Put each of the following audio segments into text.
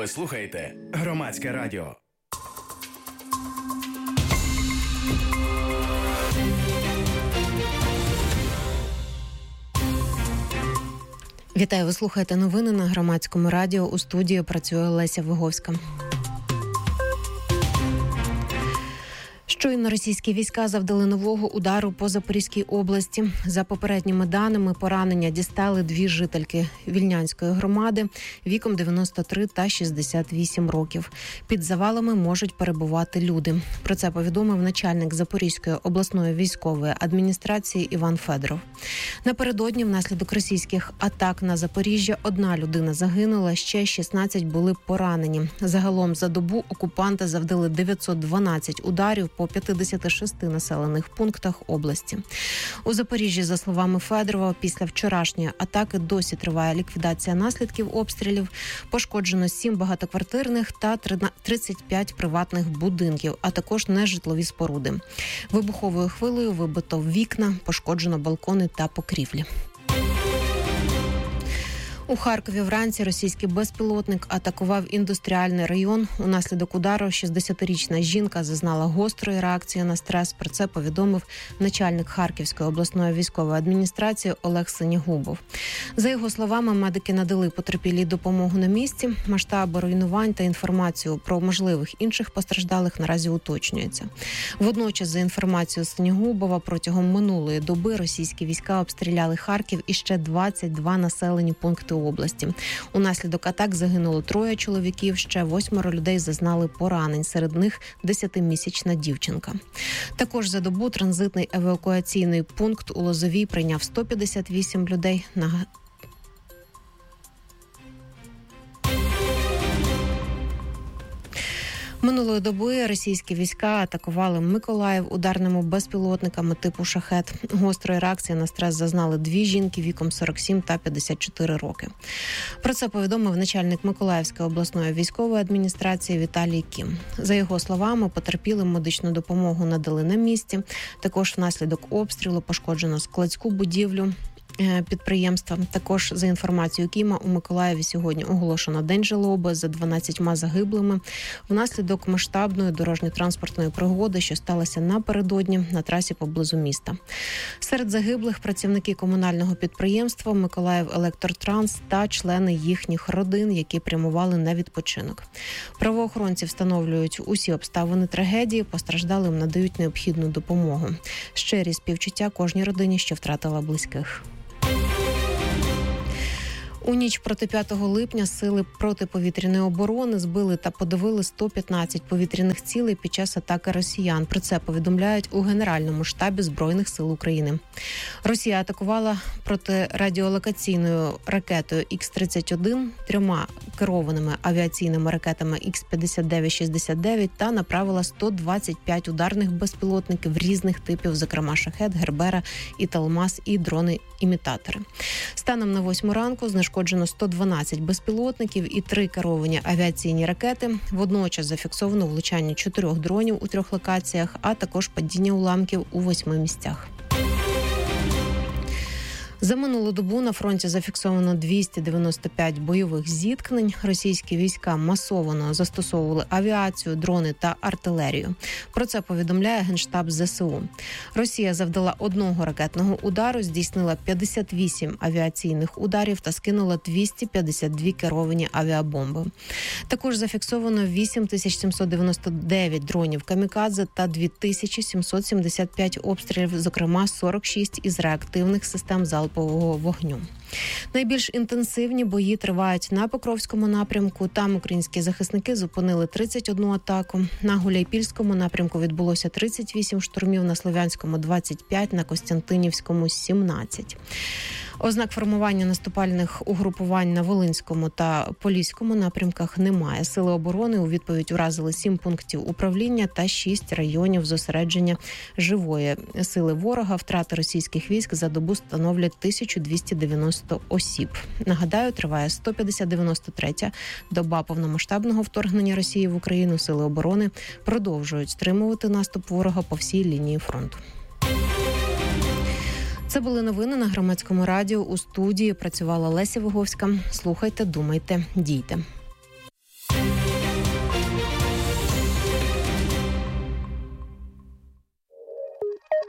Ви слухаєте Громадське радіо. Вітаю, ви слухаєте новини на Громадському радіо. У студії працює Леся Виговська. Щойно російські війська завдали нового удару по Запорізькій області. За попередніми даними, поранення дістали дві жительки Вільнянської громади віком 93 та 68 років. Під завалами можуть перебувати люди. Про це повідомив начальник Запорізької обласної військової адміністрації Іван Федоров. Напередодні внаслідок російських атак на Запоріжжя одна людина загинула, ще 16 були поранені. Загалом за добу окупанти завдали 912 ударів по 56 населених пунктах області. У Запоріжжі, за словами Федорова, після вчорашньої атаки досі триває ліквідація наслідків обстрілів. Пошкоджено 7 багатоквартирних та 35 приватних будинків, а також нежитлові споруди. Вибуховою хвилею вибито вікна, пошкоджено балкони та покрівлі. У Харкові вранці російський безпілотник атакував індустріальний район. Унаслідок удару 60-річна жінка зазнала гострої реакції на стрес. Про це повідомив начальник Харківської обласної військової адміністрації Олег Синігубов. За його словами, медики надали потерпілій допомогу на місці. Масштаби руйнувань та інформацію про можливих інших постраждалих наразі уточнюється. Водночас, за інформацією Синігубова, протягом минулої доби російські війська обстріляли Харків і ще 22 населені пункти області. Унаслідок атак загинуло 3 чоловіків, ще 8 людей зазнали поранень, серед них 10-місячна дівчинка. Також за добу транзитний евакуаційний пункт у Лозовій прийняв 158 людей. Минулої доби російські війська атакували Миколаїв ударними безпілотниками типу «Шахет». Гострої реакції на стрес зазнали 2 жінки віком 47 та 54 роки. Про це повідомив начальник Миколаївської обласної військової адміністрації Віталій Кім. За його словами, потерпілим медичну допомогу надали на місці. Також внаслідок обстрілу пошкоджено складську будівлю підприємства. Також, за інформацією Кіма, у Миколаєві сьогодні оголошено День жалоби за 12 загиблими внаслідок масштабної дорожньо-транспортної пригоди, що сталося напередодні на трасі поблизу міста. Серед загиблих працівники комунального підприємства «Миколаївелектротранс» та члени їхніх родин, які прямували на відпочинок. Правоохоронці встановлюють усі обставини трагедії, постраждалим надають необхідну допомогу. Щирі співчуття кожній родині, що втратила близьких. У ніч проти 5 липня сили протиповітряної оборони збили та подавили 115 повітряних цілей під час атаки росіян. Про це повідомляють у Генеральному штабі Збройних сил України. Росія атакувала протирадіолокаційною ракетою Х-31, 3 керованими авіаційними ракетами Х-59-69 та направила 125 ударних безпілотників різних типів, зокрема «Шахет», «Гербера» і «Талмас» і дрони-імітатори. Станом на 8 ранку знешкоджено 112 безпілотників і 3 керовані авіаційні ракети. Водночас зафіксовано влучання 4 дронів у 3 локаціях, а також падіння уламків у 8 місцях. За минулу добу на фронті зафіксовано 295 бойових зіткнень. Російські війська масово застосовували авіацію, дрони та артилерію. Про це повідомляє Генштаб ЗСУ. Росія завдала 1 ракетного удару, здійснила 58 авіаційних ударів та скинула 252 керовані авіабомби. Також зафіксовано 8799 дронів камікадзе та 2775 обстрілів, зокрема 46 із реактивних систем залпового вогню. Найбільш інтенсивні бої тривають на Покровському напрямку. Там українські захисники зупинили 31 атаку. На Гуляйпільському напрямку відбулося 38 штурмів, на Слов'янському – 25, на Костянтинівському – 17. Ознак формування наступальних угрупувань на Волинському та Поліському напрямках немає. Сили оборони у відповідь уразили 7 пунктів управління та 6 районів зосередження живої сили ворога. Втрати російських військ за добу становлять 1290 осіб. Нагадаю, триває 193-я доба повномасштабного вторгнення Росії в Україну. Сили оборони продовжують стримувати наступ ворога по всій лінії фронту. Це були новини на Громадському радіо. У студії працювала Леся Виговська. Слухайте, думайте, дійте.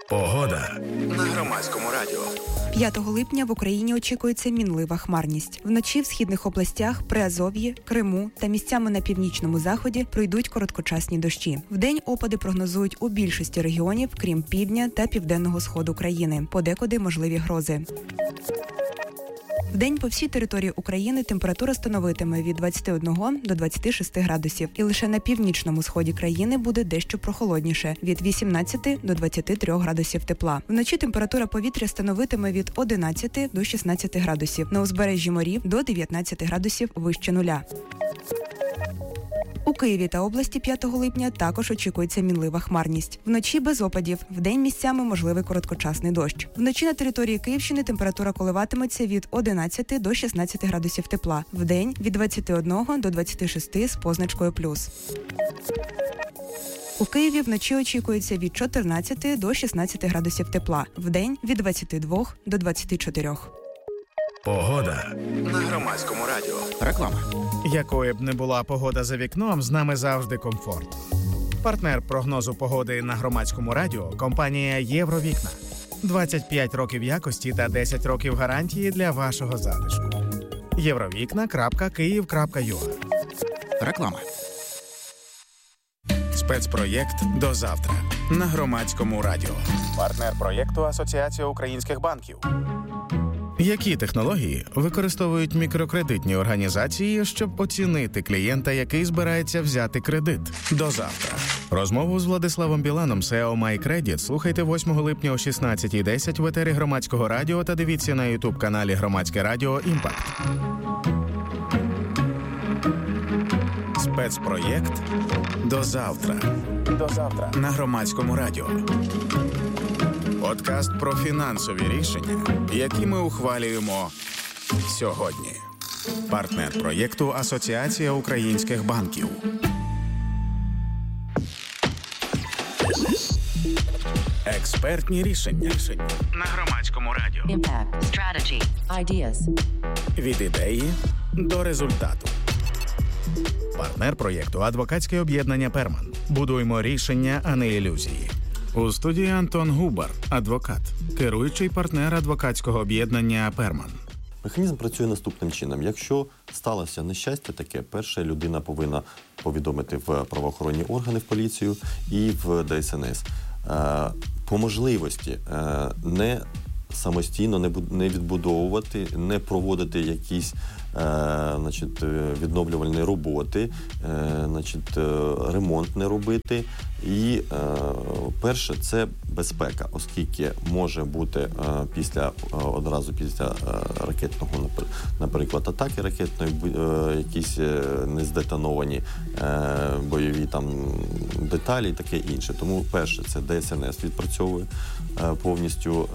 Погода на Громадському радіо. 5 липня в Україні очікується мінлива хмарність. Вночі в східних областях, Приазов'ї, Криму та місцями на північному заході пройдуть короткочасні дощі. Вдень опади прогнозують у більшості регіонів, крім півдня та південного сходу країни. Подекуди можливі грози. Вдень по всій території України температура становитиме від 21 до 26 градусів. І лише на північному сході країни буде дещо прохолодніше – від 18 до 23 градусів тепла. Вночі температура повітря становитиме від 11 до 16 градусів. На узбережжі морів – до 19 градусів вище нуля. У Києві та області 5 липня також очікується мінлива хмарність. Вночі без опадів, вдень місцями можливий короткочасний дощ. Вночі на території Київщини температура коливатиметься від 11 до 16 градусів тепла. Вдень – від 21 до 26 з позначкою плюс. У Києві вночі очікується від 14 до 16 градусів тепла. Вдень – від 22 до 24. Погода на Громадському радіо. Реклама. Якою б не була погода за вікном, з нами завжди комфорт. Партнер прогнозу погоди на Громадському радіо – компанія «Євровікна». 25 років якості та 10 років гарантії для вашого затишку. Євровікна.Київ.ua. Реклама. Спецпроєкт «До завтра» на Громадському радіо. Партнер проєкту Асоціація українських банків. Які технології використовують мікрокредитні організації, щоб оцінити клієнта, який збирається взяти кредит? До завтра. Розмову з Владиславом Біланом, SEO MyCredit, слухайте 8 липня о 16:10 в етері Громадського радіо та дивіться на YouTube-каналі Громадське радіо «Імпакт». Спецпроєкт «До завтра». До завтра на Громадському радіо. Подкаст про фінансові рішення, які ми ухвалюємо сьогодні. Партнер проєкту Асоціація українських банків. Експертні рішення на Громадському радіо. Impact, strategy, ideas. Від ідеї до результату. Партнер проєкту Адвокатське об'єднання «Перман». Будуємо рішення, а не ілюзії. У студії Антон Губар, адвокат, керуючий партнер адвокатського об'єднання «Перман». Механізм працює наступним чином. Якщо сталося нещастя таке, перша людина повинна повідомити в правоохоронні органи, в поліцію і в ДСНС. По можливості не самостійно не відбудовувати, не проводити якісь відновлювальні роботи, ремонт не робити. І перше – це безпека, оскільки може бути одразу після ракетного, наприклад, атаки ракетної, якісь нездетоновані бойові деталі і таке інше. Тому перше – це ДСНС відпрацьовує повністю.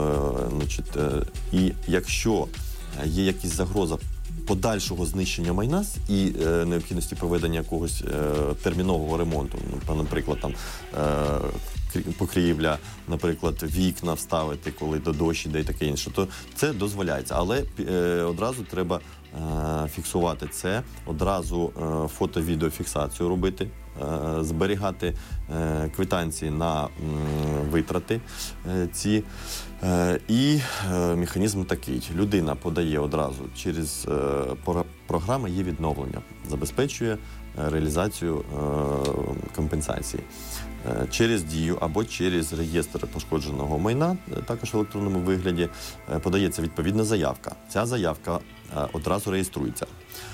І якщо є якась загроза подальшого знищення майна і необхідності проведення якогось термінового ремонту, наприклад, покрівля, наприклад, вікна вставити, коли до дощ іде і таке інше, то це дозволяється. Але одразу треба фіксувати це, одразу фото-відеофіксацію робити, зберігати квитанції на витрати ці. І механізм такий. Людина подає одразу через програма є відновлення, забезпечує реалізацію компенсації. Через Дію або через реєстр пошкодженого майна, також в електронному вигляді, подається відповідна заявка. Ця заявка одразу реєструється.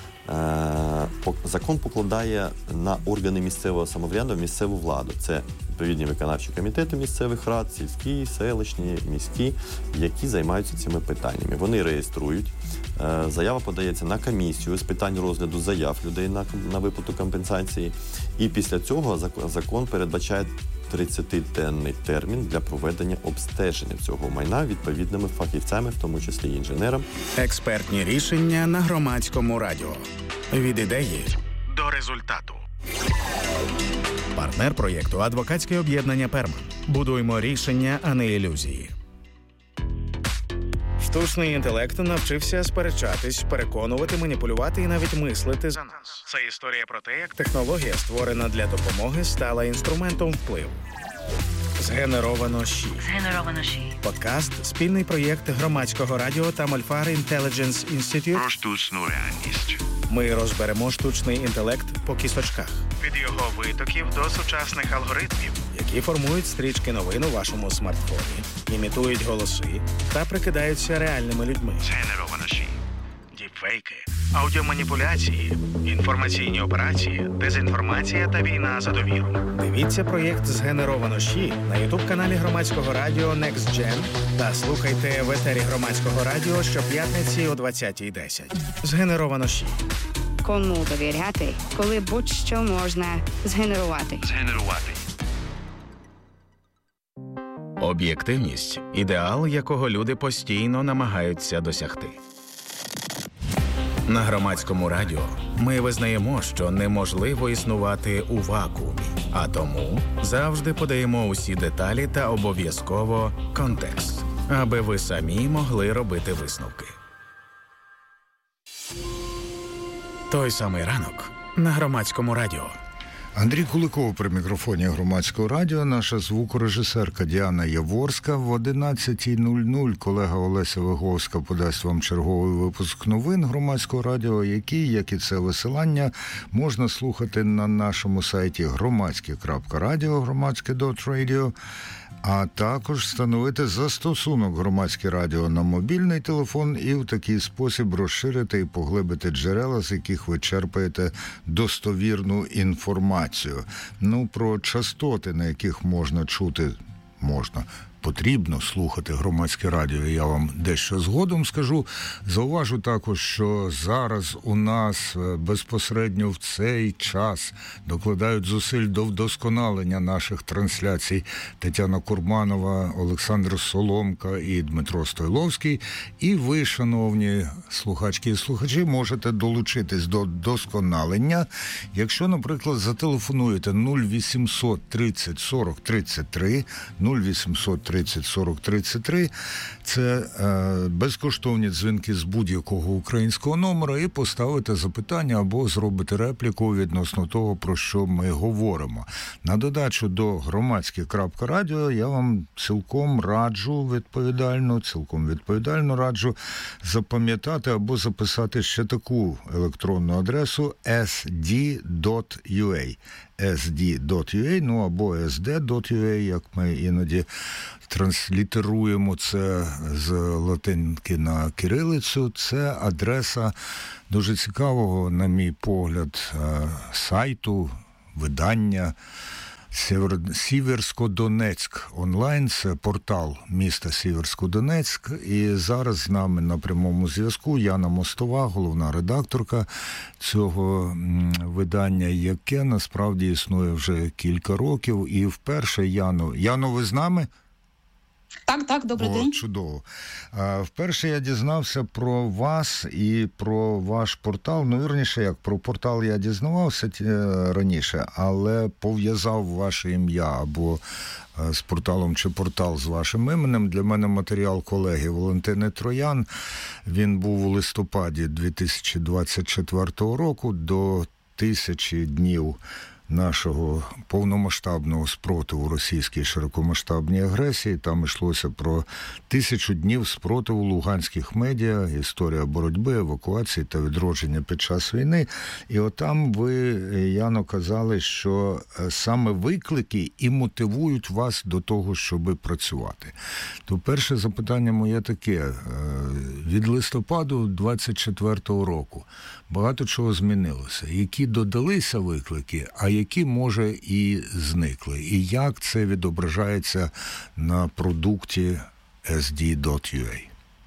Закон покладає на органи місцевого самоврядування місцеву владу. Це відповідні виконавчі комітети місцевих рад, сільські, селищні, міські, які займаються цими питаннями. Вони реєструють. Заява подається на комісію з питань розгляду заяв людей на виплату компенсації. І після цього закон передбачає 30-денний термін для проведення обстеження цього майна відповідними фахівцями, в тому числі інженерам. Експертні рішення на Громадському радіо. Від ідеї до результату. Партнер проєкту Адвокатське об'єднання «Перман». Будуємо рішення, а не ілюзії. Штучний інтелект навчився сперечатись, переконувати, маніпулювати і навіть мислити за нас. Це історія про те, як технологія, створена для допомоги, стала інструментом впливу. Згенеровано ЩІ. Подкаст – спільний проєкт громадського радіо та Мольфар Intelligence Institute про штучну реальність. Ми розберемо штучний інтелект по кісточках. Від його витоків до сучасних алгоритмів, які формують стрічки новин у вашому смартфоні, імітують голоси та прикидаються реальними людьми. Згенеровано ЩІ. Діпфейки, аудіоманіпуляції, інформаційні операції, дезінформація та війна за довіру. Дивіться проєкт «Згенеровано ЩІ» на ютуб-каналі громадського радіо Next Gen та слухайте в етері громадського радіо щоп'ятниці о 20:10. «Згенеровано ЩІ». Кому довіряти, коли будь-що можна згенерувати. Об'єктивність – ідеал, якого люди постійно намагаються досягти. На громадському радіо ми визнаємо, що неможливо існувати у вакуумі, а тому завжди подаємо усі деталі та обов'язково контекст, аби ви самі могли робити висновки. Той самий ранок на громадському радіо. Андрій Куликов при мікрофоні громадського радіо, наша звукорежисерка Діана Яворська. В 11:00 колега Олеся Виговська подасть вам черговий випуск новин громадського радіо, який, як і це висилання, можна слухати на нашому сайті громадське.радіо, громадське.радіо, а також встановити застосунок «Громадське радіо» на мобільний телефон і в такий спосіб розширити і поглибити джерела, з яких ви черпаєте достовірну інформацію. Про частоти, на яких можна чути, потрібно слухати громадське радіо, я вам дещо згодом скажу. Зауважу також, що зараз у нас безпосередньо в цей час докладають зусиль до вдосконалення наших трансляцій Тетяна Курманова, Олександр Соломка і Дмитро Стойловський. І ви, шановні слухачки і слухачі, можете долучитись до досконалення, якщо, наприклад, зателефонуєте 0800 30 40 33, 0800 30 40 33. Це безкоштовні дзвінки з будь-якого українського номера, і поставите запитання або зробите репліку відносно того, про що ми говоримо. На додачу до громадське.радіо я вам цілком відповідально раджу запам'ятати або записати ще таку електронну адресу sd.ua. sd.ua, або sd.ua, як ми іноді транслітеруємо це з латинки на кирилицю. Це адреса дуже цікавого, на мій погляд, сайту, видання Сіверсько-Донецьк онлайн. Це портал міста Сіверсько-Донецьк. І зараз з нами на прямому зв'язку Яна Мостова, головна редакторка цього видання, яке насправді існує вже кілька років. І вперше, Яно, ви з нами? Так, добрий день. Чудово. Вперше я дізнався про вас і про ваш портал. Вірніше, як про портал я дізнавався раніше, але пов'язав ваше ім'я або з порталом чи портал з вашим іменем. Для мене матеріал колеги Валентини Троян. Він був у листопаді 2024 року до 1000 днів нашого повномасштабного спротиву російській широкомасштабній агресії. Там йшлося про 1000 днів спротиву луганських медіа, історія боротьби, евакуації та відродження під час війни. І отам ви, Яно, казали, що саме виклики і мотивують вас до того, щоб працювати. То перше запитання моє таке. Від листопаду 24-го року багато чого змінилося. Які додалися виклики, а які, може, і зникли. І як це відображається на продукті sd.ua?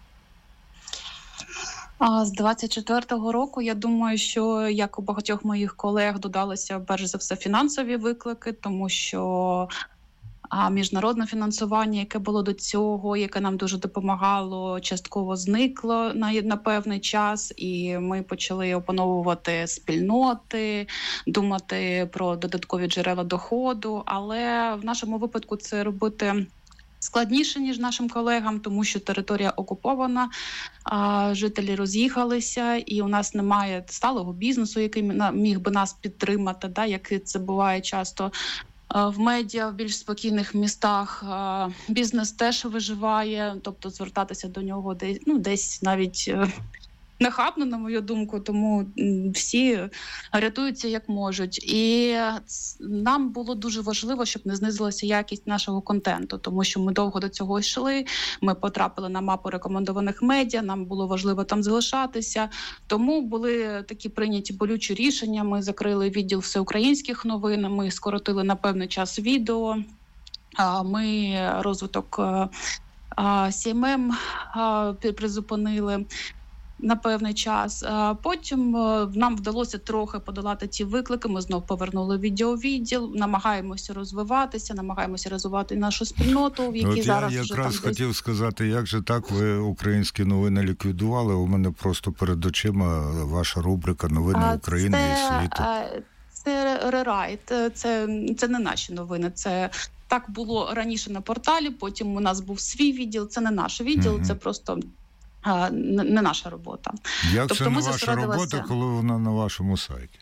З 24-го року, я думаю, що, як у багатьох моїх колег, додалися, перш за все, фінансові виклики, тому що міжнародне фінансування, яке було до цього, яке нам дуже допомагало, частково зникло на певний час, і ми почали опановувати спільноти, думати про додаткові джерела доходу, але в нашому випадку це робити складніше, ніж нашим колегам, тому що територія окупована, жителі роз'їхалися, і у нас немає сталого бізнесу, який міг би нас підтримати, як це буває часто в медіа в більш спокійних містах бізнес теж виживає, тобто звертатися до нього десь навіть нахабно, на мою думку, тому всі рятуються як можуть. І нам було дуже важливо, щоб не знизилася якість нашого контенту, тому що ми довго до цього йшли, ми потрапили на мапу рекомендованих медіа, нам було важливо там залишатися. Тому були такі прийняті болючі рішення, ми закрили відділ всеукраїнських новин, ми скоротили на певний час відео, ми розвиток CMM призупинили на певний час. Потім нам вдалося трохи подолати ті виклики, ми знов повернули відеовідділ, намагаємося розвиватися, намагаємося розвивати нашу спільноту, в якій зараз... Я якраз хотів сказати, як же так ви українські новини ліквідували? У мене просто перед очима ваша рубрика «Новини України і світу». Це рерайт, це не наші новини, це... Так було раніше на порталі, потім у нас був свій відділ, це не наш відділ, це просто... не наша робота. Як тобто це не ваша робота, коли вона на вашому сайті?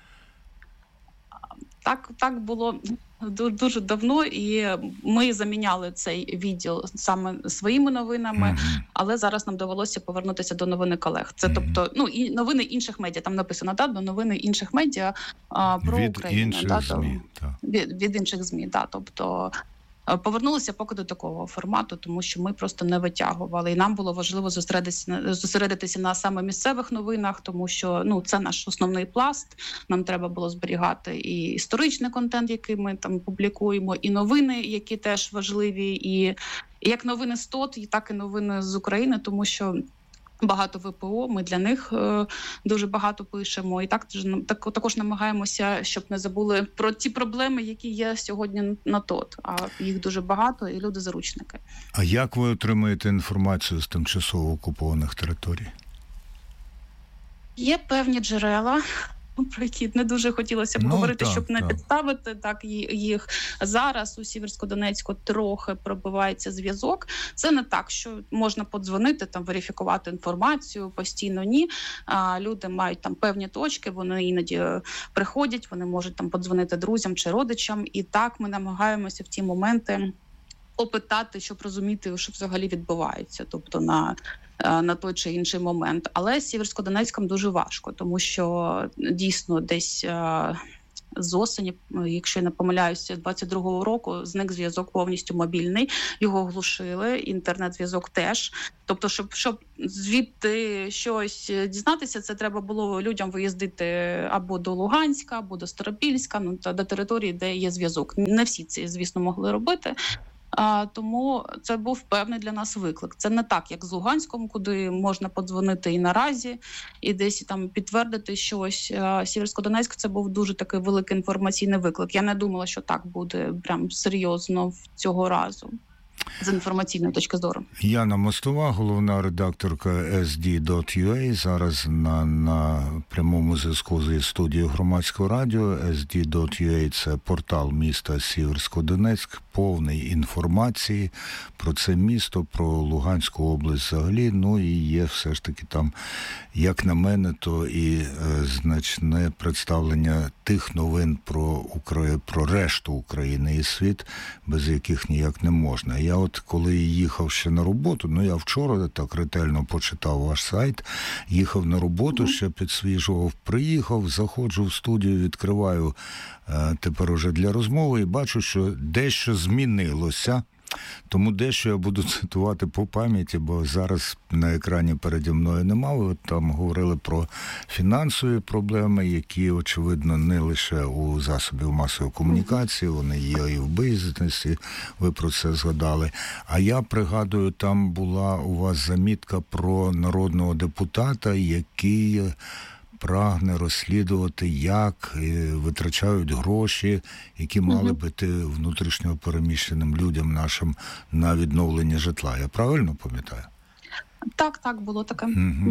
Так було дуже давно, і ми заміняли цей відділ саме своїми новинами, але зараз нам довелося повернутися до новини колег. Це тобто, і новини інших медіа, там написано, до новини інших медіа про від Україну. Інших ЗМІ, від інших ЗМІ, тобто повернулися поки до такого формату, тому що ми просто не витягували. І нам було важливо зосередитися на саме місцевих новинах, тому що це наш основний пласт. Нам треба було зберігати і історичний контент, який ми там публікуємо, і новини, які теж важливі, і як новини з ТОТ, так і новини з України, тому що багато ВПО, ми для них дуже багато пишемо. І також намагаємося, щоб не забули про ті проблеми, які є сьогодні на ТОТ. А їх дуже багато, і люди заручники. А як ви отримуєте інформацію з тимчасово окупованих територій? Є певні джерела, про які не дуже хотілося б говорити, щоб не підставити їх. Зараз у Сіверсько-Донецьку трохи пробивається зв'язок. Це не так, що можна подзвонити, верифікувати інформацію, постійно ні. Люди мають там певні точки, вони іноді приходять, вони можуть там подзвонити друзям чи родичам. І так ми намагаємося в ті моменти опитати, щоб розуміти, що взагалі відбувається, тобто на той чи інший момент. Але з Сіверсько-Донецьком дуже важко, тому що дійсно десь з осені, якщо я не помиляюся, 22-го року зник зв'язок повністю мобільний, його оглушили, інтернет-зв'язок теж. Тобто, щоб звідти щось дізнатися, це треба було людям виїздити або до Луганська, або до Старопільська, та до території, де є зв'язок. Не всі це, звісно, могли робити. Тому це був певний для нас виклик. Це не так, як з Луганськом, куди можна подзвонити і наразі, і десь там підтвердити щось. Сіверсько-Донецьк – це був дуже такий великий інформаційний виклик. Я не думала, що так буде прям серйозно цього разу. З інформаційної точки зору. Яна Мостова, головна редакторка SD.ua, зараз на прямому зв'язку зі студією Громадського радіо. SD.ua – це портал міста Сіверсько-Донецьк, повний інформації про це місто, про Луганську область взагалі. І є все ж таки там, як на мене, то і значне представлення тих новин про решту України і світ, без яких ніяк не можна. Я коли їхав ще на роботу, я вчора так ретельно почитав ваш сайт, їхав на роботу, ще підсвіжував, приїхав, заходжу в студію, відкриваю тепер уже для розмови і бачу, що дещо змінилося. Тому дещо я буду цитувати по пам'яті, бо зараз на екрані переді мною нема. Ви там говорили про фінансові проблеми, які, очевидно, не лише у засобів масової комунікації, вони є і в бізнесі, ви про це згадали. А я пригадую, там була у вас замітка про народного депутата, який прагне розслідувати, як витрачають гроші, які мали б іти внутрішньо переміщеним людям нашим на відновлення житла. Я правильно пам'ятаю? Так, було таке.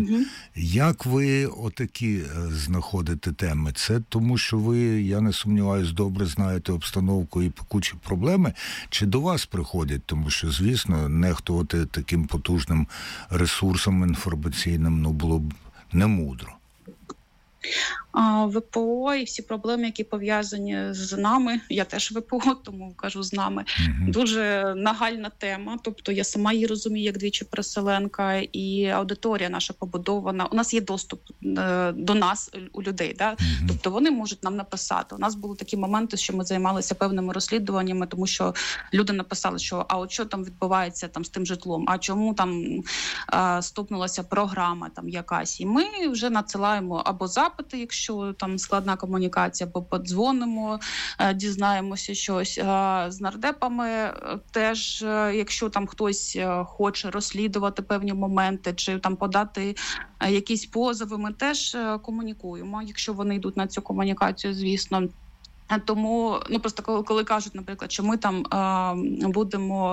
Як ви отакі знаходите теми? Це тому, що ви, я не сумніваюсь, добре знаєте обстановку і пекучі проблеми, чи до вас приходять? Тому що, звісно, нехтувати таким потужним ресурсом інформаційним було б немудро. ВПО і всі проблеми, які пов'язані з нами. Я теж ВПО, тому кажу з нами. Дуже нагальна тема. Тобто я сама її розумію, як двічі переселенка, і аудиторія наша побудована. У нас є доступ до нас, у людей. Да? Тобто вони можуть нам написати. У нас були такі моменти, що ми займалися певними розслідуваннями, тому що люди написали, що а от що там відбувається там з тим житлом, а чому там стопнулася програма там якась. І ми вже надсилаємо або запити, якщо там складна комунікація, або подзвонимо, дізнаємося щось. З нардепами теж, якщо там хтось хоче розслідувати певні моменти, чи там подати якісь позови, ми теж комунікуємо, якщо вони йдуть на цю комунікацію, звісно. Тому, просто коли кажуть, наприклад, що ми там будемо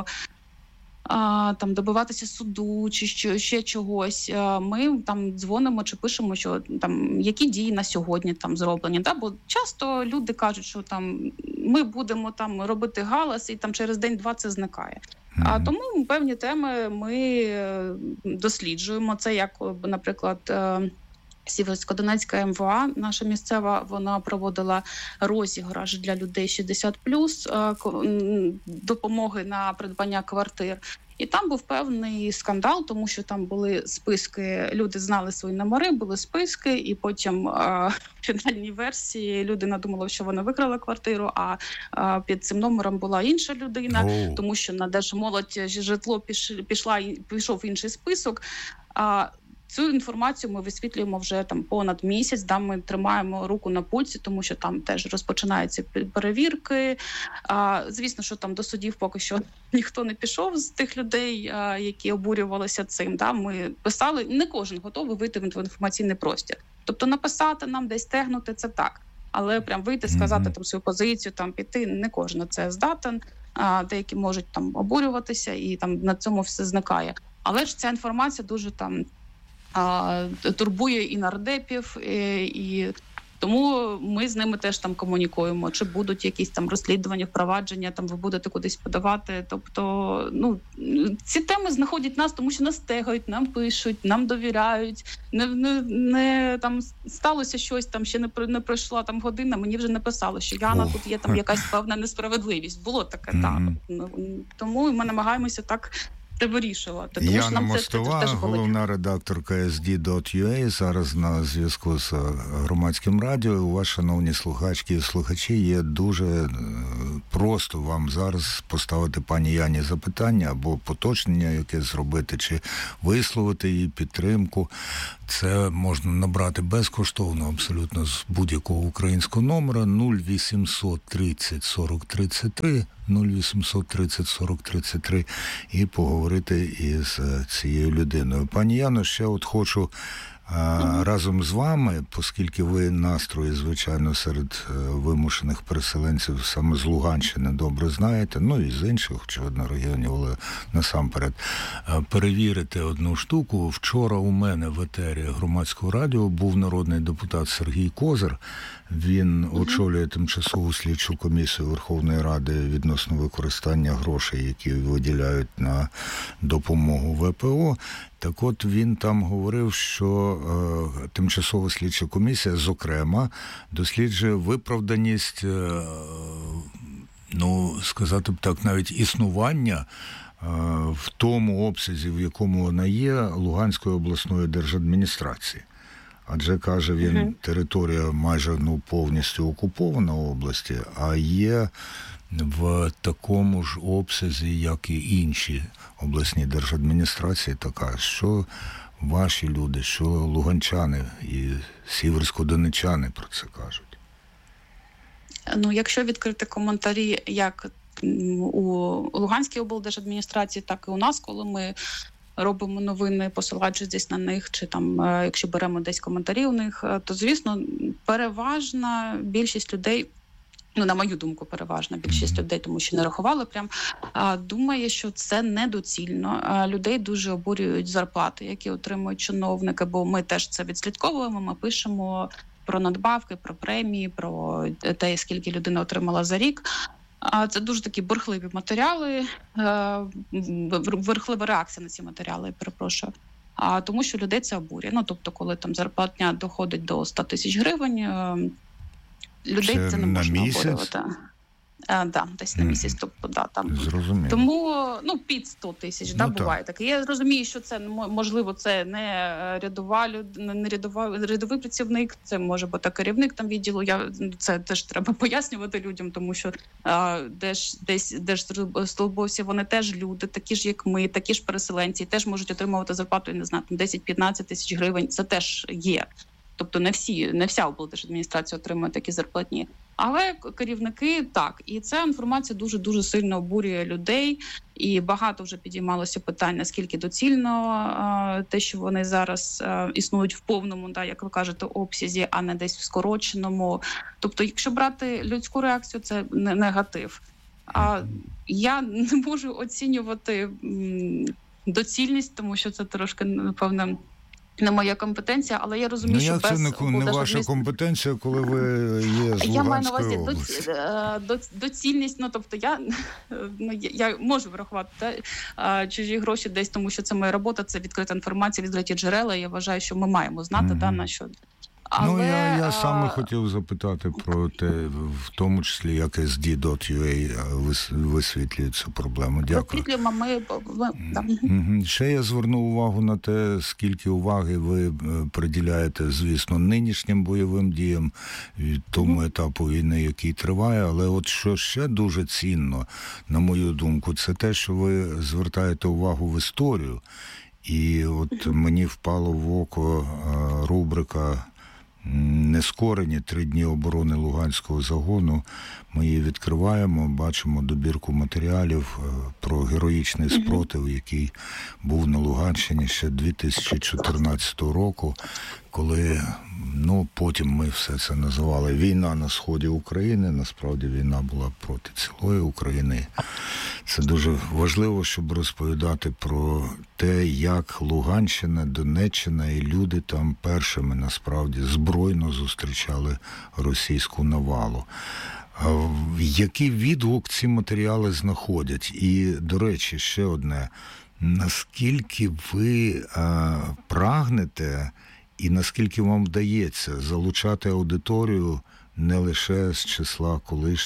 там добиватися суду чи ще чогось, ми там дзвонимо чи пишемо, що там які дії на сьогодні там зроблені. Да? Бо часто люди кажуть, що там ми будемо там робити галас, і там через день-два це зникає. А тому певні теми ми досліджуємо. Це як, наприклад, Сіверсько-Донецька МВА, наша місцева, вона проводила розіграш для людей 60+, допомоги на придбання квартир. І там був певний скандал, тому що там були списки, люди знали свої номери, були списки, і потім в фінальній версії людина думала, що вона викрала квартиру, а під цим номером була інша людина, тому що на Держмолодь житло пішов інший список. Цю інформацію ми висвітлюємо вже там понад місяць, да, ми тримаємо руку на пульсі, тому що там теж розпочинаються перевірки. Звісно, що там до судів поки що ніхто не пішов з тих людей, які обурювалися цим. Да. Ми писали, не кожен готовий вийти в інформаційний простір. Тобто написати нам, десь тегнути – це так. Але прям вийти, сказати там свою позицію, там піти, не кожен на це здатен. Деякі можуть там обурюватися і там на цьому все зникає. Але ж ця інформація дуже там турбує і нардепів, і тому ми з ними теж там комунікуємо, чи будуть якісь там розслідування, впровадження, там ви будете кудись подавати. Тобто, ці теми знаходять нас, тому що нас тегають, нам пишуть, нам довіряють. Не там сталося щось, там ще не пройшла там година, мені вже написали, що Яна, тут є там якась певна несправедливість. Було таке, так. Тому ми намагаємося так вирішувати. Яна Мостова, головна редакторка SD.ua, зараз на зв'язку з Громадським радіо. У вас, шановні слухачки і слухачі, є дуже просто вам зараз поставити пані Яні запитання або поточнення яке зробити, чи висловити її підтримку. Це можна набрати безкоштовно абсолютно з будь-якого українського номера 0800 30 40 33, 0800 30 40 33 і поговорити із цією людиною. Пані Яно, ще от хочу разом з вами, оскільки ви настрої, звичайно, серед вимушених переселенців саме з Луганщини добре знаєте, і з інших, очевидно, регіонів, але насамперед, перевірити одну штуку. Вчора у мене в етері Громадського радіо був народний депутат Сергій Козир. Він очолює тимчасову слідчу комісію Верховної Ради відносно використання грошей, які виділяють на допомогу ВПО. Так от він там говорив, що тимчасова слідча комісія, зокрема, досліджує виправданість, сказати б так, навіть існування в тому обсязі, в якому вона є, Луганської обласної держадміністрації. Адже, каже він, територія майже повністю окупована в області, а є в такому ж обсязі, як і інші обласні держадміністрації, така, що ваші люди, що луганчани і сіверсько-донеччани про це кажуть. Якщо відкрити коментарі як у Луганській облдержадміністрації, так і у нас, коли ми робимо новини, посилаючись десь на них, чи там, якщо беремо десь коментарі у них, то, звісно, переважна більшість людей, на мою думку, переважна більшість людей, тому що не рахували прям, думає, що це недоцільно. Людей дуже обурюють зарплати, які отримують чиновники, бо ми теж це відслідковуємо, ми пишемо про надбавки, про премії, про те, скільки людина отримала за рік. Це дуже такі бурхливі матеріали, бурхлива реакція на ці матеріали, перепрошую. тому що людей це обурює. Ну, тобто, коли там зарплатня доходить до 100 тисяч гривень, людей це не можна обурювати. Десь на місяць, тобто, там. Зрозуміло. Тому, під 100 тисяч, буває таке. Я розумію, що це, можливо, це не рядовий працівник, це може бути керівник там відділу. Це теж треба пояснювати людям, тому що держслужбовці, вони теж люди, такі ж, як ми, такі ж переселенці, теж можуть отримувати зарплату, я не знаю, 10-15 тисяч гривень, це теж є. Тобто не вся облдержадміністрація отримує такі зарплатні. Але керівники так. І ця інформація дуже-дуже сильно обурює людей. І багато вже підіймалося питань, наскільки доцільно те, що вони зараз існують в повному, як ви кажете, обсязі, а не десь в скороченому. Тобто, якщо брати людську реакцію, це негатив. Я не можу оцінювати доцільність, тому що це трошки, напевно, не моя компетенція, але я розумію, що без... це не ваша компетенція, коли ви є з Луганської області? Я маю на увазі доцільність, тобто я можу врахувати чужі гроші десь, тому що це моя робота, це відкрита інформація, відкриті джерела, і я вважаю, що ми маємо знати, на що... Але... я саме хотів запитати про те, в тому числі, як SD.ua висвітлює цю проблему. Дякую. Ще я звернув увагу на те, скільки уваги ви приділяєте, звісно, нинішнім бойовим діям, тому етапу війни, який триває, але от що ще дуже цінно, на мою думку, це те, що ви звертаєте увагу в історію. І от мені впало в око рубрика «Нескорені. 3 дні оборони Луганського загону». Ми її відкриваємо, бачимо добірку матеріалів про героїчний спротив, який був на Луганщині ще 2014 року, коли, потім ми все це називали війна на сході України. Насправді війна була проти цілої України. Це дуже важливо, щоб розповідати про те, як Луганщина, Донеччина і люди там першими, насправді, збройно зустрічали російську навалу. Який відгук ці матеріали знаходять? І, до речі, ще одне. Наскільки ви прагнете і наскільки вам вдається залучати аудиторію не лише з числа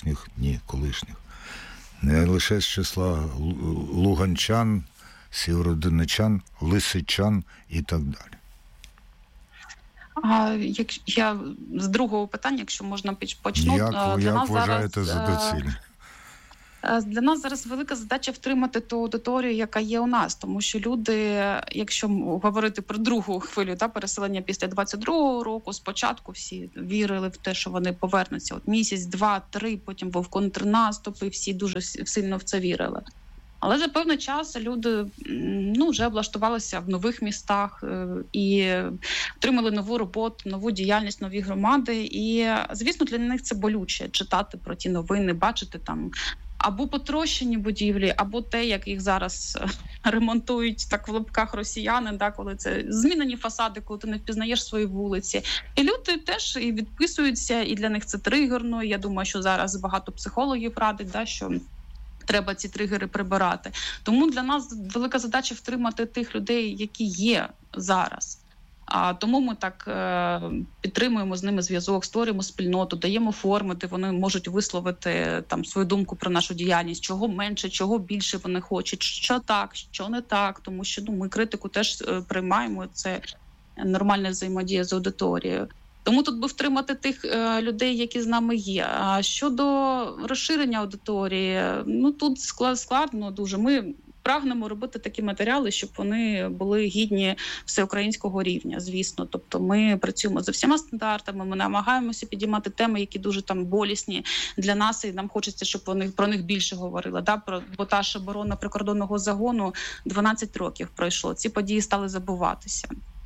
не лише з числа луганчан, сєвєродонеччан, лисичан і так далі? Я з другого питання, якщо можна почну. Як вважаєте за доцільне? Для нас зараз велика задача втримати ту аудиторію, яка є у нас, тому що люди, якщо говорити про другу хвилю переселення після 22-го року, спочатку всі вірили в те, що вони повернуться місяць, 2, 3, потім був контрнаступ, і всі дуже сильно в це вірили. Але за певний час люди вже облаштувалися в нових містах і отримали нову роботу, нову діяльність, нові громади. І, звісно, для них це болюче читати про ті новини, бачити там або потрощені будівлі, або те, як їх зараз ремонтують так в лапках росіяни, коли це змінені фасади, коли ти не впізнаєш свої вулиці. І люди теж і відписуються, і для них це тригерно. Я думаю, що зараз багато психологів радять, що треба ці тригери прибирати. Тому для нас велика задача втримати тих людей, які є зараз. Тому ми так підтримуємо з ними зв'язок, створюємо спільноту, даємо форми, де вони можуть висловити там свою думку про нашу діяльність, чого менше, чого більше вони хочуть, що так, що не так. Тому що ми критику теж приймаємо, це нормальна взаємодія з аудиторією. Тому тут би втримати тих людей, які з нами є. А щодо розширення аудиторії, тут складно дуже. Ми прагнемо робити такі матеріали, щоб вони були гідні всеукраїнського рівня, звісно. Тобто ми працюємо за всіма стандартами, ми намагаємося підіймати теми, які дуже там болісні для нас, і нам хочеться, щоб вони про них більше говорили. Бо та ж оборона прикордонного загону 12 років пройшло. Ці події стали забуватися.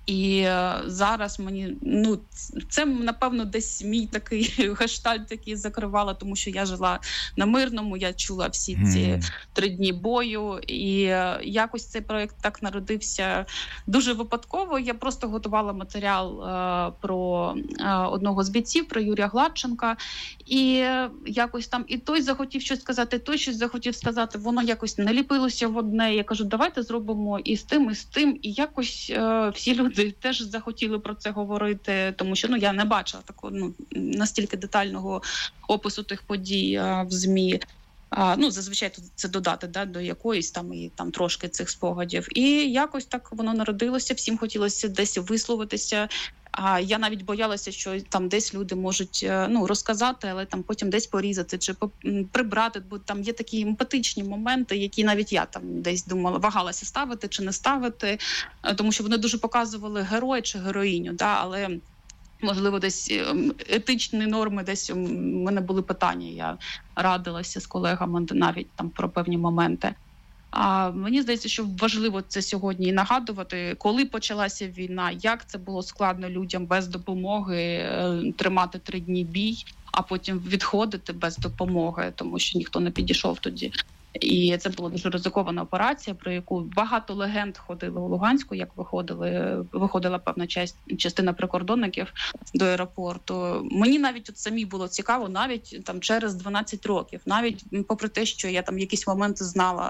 І зараз мені, це, напевно, десь мій такий гештальт, який закривала, тому що я жила на Мирному, я чула всі ці 3 дні бою, і якось цей проєкт так народився дуже випадково. Я просто готувала матеріал про одного з бійців, про Юрія Гладченка, і якось там і той захотів щось сказати, той щось захотів сказати, воно якось не ліпилося в одне. Я кажу, давайте зробимо і з тим, і якось всі люди теж захотіли про це говорити, тому що я не бачила такого настільки детального опису тих подій в ЗМІ. Зазвичай це додати до якоїсь там трошки цих спогадів. І якось так воно народилося, всім хотілося десь висловитися. А я навіть боялася, що там десь люди можуть розказати, але там потім десь порізати чи прибрати, бо там є такі емпатичні моменти, які навіть я там десь думала, вагалася ставити чи не ставити, тому що вони дуже показували героя чи героїню, але можливо десь етичні норми, десь у мене були питання, я радилася з колегами навіть там про певні моменти. А мені здається, що важливо це сьогодні і нагадувати, коли почалася війна, як це було складно людям без допомоги тримати 3 дні бій, а потім відходити без допомоги, тому що ніхто не підійшов тоді. І це була дуже ризикована операція, про яку багато легенд ходили у Луганську, як виходила певна частина прикордонників до аеропорту. Мені навіть самі було цікаво, навіть там через 12 років, навіть попри те, що я там якісь моменти знала,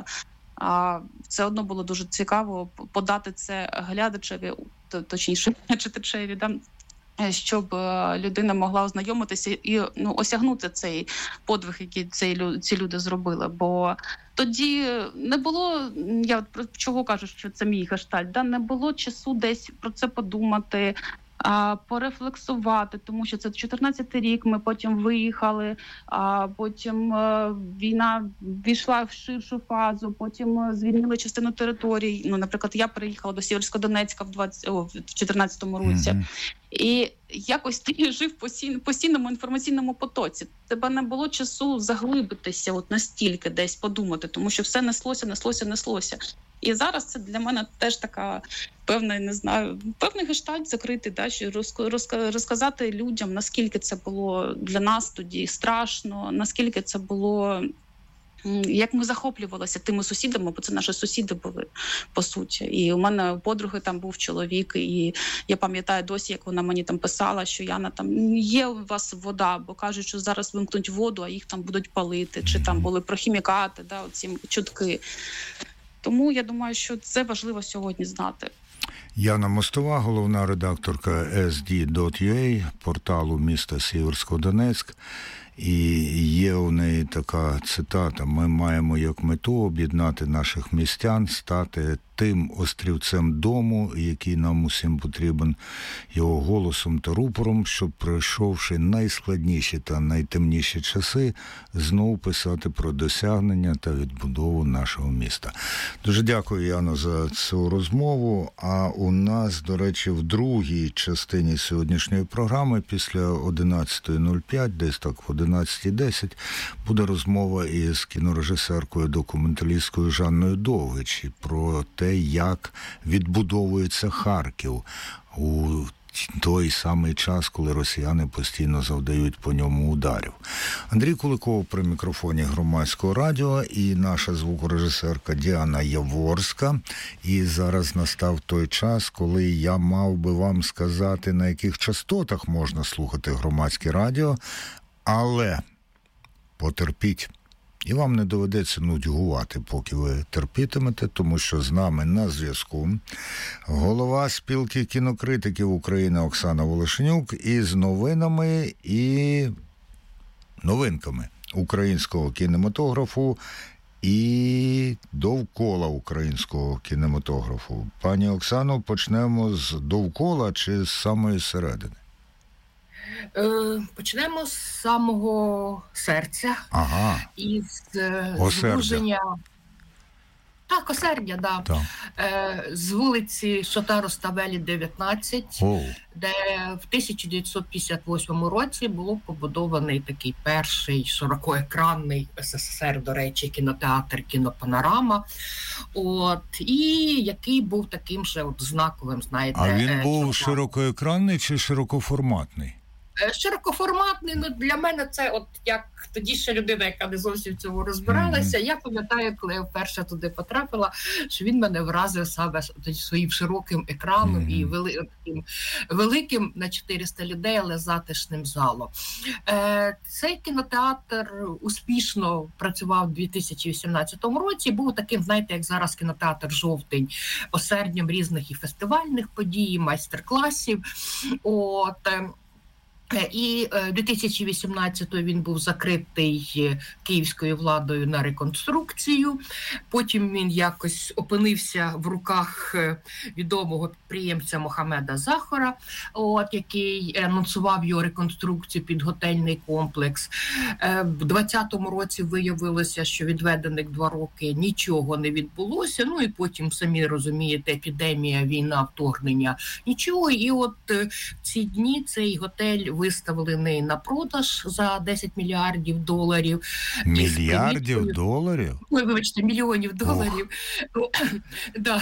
все одно було дуже цікаво подати це глядачеві, точніше читачеві, щоб людина могла ознайомитися і осягнути цей подвиг, який ці люди зробили. Бо тоді не було, я про чого кажу, що це мій гештальт, не було часу десь про це подумати, порефлексувати, тому що це 14-й рік, ми потім виїхали, потім війна війшла в ширшу фазу, потім звільнили частину територій. Наприклад, я приїхала до Сєвєрсько-Донецька в 14-му році. І якось ти жив в постійному інформаційному потоці. Тебе не було часу заглибитися настільки десь подумати, тому що все неслося. І зараз це для мене теж така певна, не знаю, певний гештальт закритий, що розказати людям, наскільки це було для нас тоді страшно, наскільки це було, як ми захоплювалися тими сусідами, бо це наші сусіди були, по суті. І у мене у подруги там був чоловік, і я пам'ятаю досі, як вона мені там писала, що Яна, там є у вас вода, бо кажуть, що зараз вимкнуть воду, а їх там будуть палити, чи там були про хімікати, оці чутки. Тому я думаю, що це важливо сьогодні знати. Яна Мостова, головна редакторка SD.ua, порталу міста Сєвєрсько-Донецьк. І є у неї така цитата: «Ми маємо як мету об'єднати наших містян, стати тим острівцем дому, який нам усім потрібен, його голосом та рупором, щоб, пройшовши найскладніші та найтемніші часи, знову писати про досягнення та відбудову нашого міста». Дуже дякую, Яно, за цю розмову. А у нас, до речі, в другій частині сьогоднішньої програми, після 11.05, десь так в 11.10, буде розмова із кінорежисеркою, документалісткою Жанною Довгич про те, як відбудовується Харків у той самий час, коли росіяни постійно завдають по ньому ударів. Андрій Куликов при мікрофоні Громадського радіо і наша звукорежисерка Діана Яворська. І зараз настав той час, коли я мав би вам сказати, на яких частотах можна слухати Громадське радіо, але потерпіть. І вам не доведеться нудьгувати, поки ви терпітимете, тому що з нами на зв'язку голова спілки кінокритиків України Оксана Волошенюк із новинами і новинками українського кінематографу і довкола українського кінематографу. Пані Оксано, почнемо з довкола чи з самої середини? Почнемо з самого серця. Ага. Із звуження Так, Осердя, да. З вулиці Шотару Ставелі, 19, де в 1958 році був побудований такий перший широкоекранний СССР, до речі, кінотеатр «Кінопанорама», і який був таким же знаковим, знаєте. А він був широкоекранний чи широкоформатний? Широкоформатний, для мене це як тоді ще людина, яка не зовсім в цьому розбиралася. Я пам'ятаю, коли я вперше туди потрапила, що він мене вразив саме своїм широким екраном і великим на 400 людей, але затишним залом. Цей кінотеатр успішно працював у 2018 році. Був таким, знаєте, як зараз кінотеатр «Жовтень», осердям різних і фестивальних подій, і майстер-класів. І 2018-го він був закритий київською владою на реконструкцію. Потім він якось опинився в руках відомого підприємця Мохамеда Захора, який анонсував його реконструкцію під готельний комплекс. В 2020 році виявилося, що відведених 2 роки нічого не відбулося. І потім, самі розумієте, епідемія, війна, вторгнення, нічого. І в ці дні цей готель виставлений на продаж за $10 мільярдів. Мільярдів доларів? Вибачте, мільйонів доларів. Да.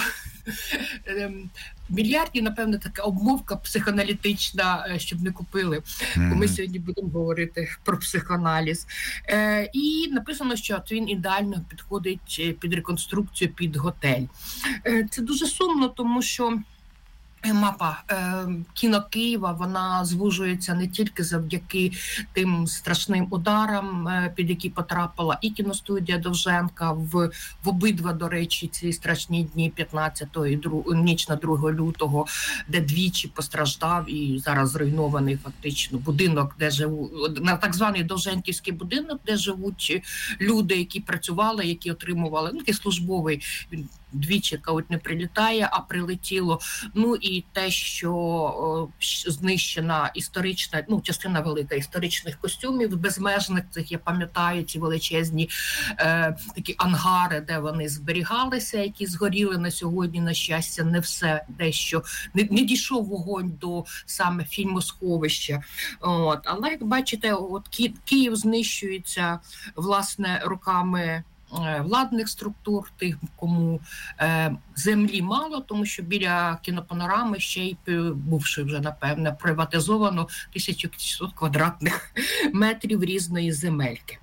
Мільярдів, напевно, така обмовка психоаналітична, щоб не купили. Ми сьогодні будемо говорити про психоаналіз. І написано, що він ідеально підходить під реконструкцію, під готель. Це дуже сумно, тому що мапа кіно Києва, вона звужується не тільки завдяки тим страшним ударам, під які потрапила і кіностудія Довженка в обидва, до речі, ці страшні дні 15-го і ніч на 2 лютого, де двічі постраждав і зараз зруйнований фактично будинок, де живуть, так званий Довженківський будинок, де живуть люди, які працювали, які отримували, такий службовий, він двічі не прилітає, а прилетіло. І те, що знищена історична, частина велика історичних костюмів безмежних цих, я пам'ятаю, ці величезні такі ангари, де вони зберігалися, які згоріли на сьогодні, на щастя, не все, дещо не дійшов вогонь до саме фільмосховища. Але, як бачите, Київ знищується, власне, руками владних структур, тих, кому землі мало, тому що біля кінопанорами ще й бувши вже, напевне, приватизовано 1600 квадратних метрів різної земельки.